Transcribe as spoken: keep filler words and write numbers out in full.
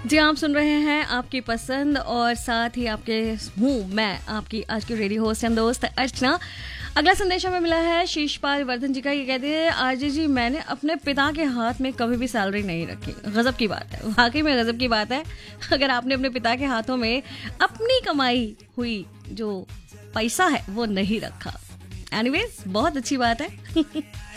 जी, आप सुन रहे हैं आपकी पसंद और साथ ही आपके हूँ मैं आपकी आज की रेडियो होस्ट एंड दोस्त अर्चना। अगला संदेश हमें मिला है शीशपाल वर्धन जी का। ये कहते हैं आरजे जी, मैंने अपने पिता के हाथ में कभी भी सैलरी नहीं रखी। गजब की बात है, वाकई में गजब की बात है। अगर आपने अपने पिता के हाथों में अपनी कमाई हुई जो पैसा है वो नहीं रखा। एनीवेज, बहुत अच्छी बात है।